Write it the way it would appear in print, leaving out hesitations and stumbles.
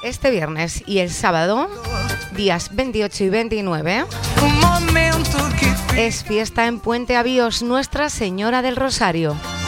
Este viernes y el sábado, días 28 y 29, es fiesta en Puente Avíos, Nuestra Señora del Rosario.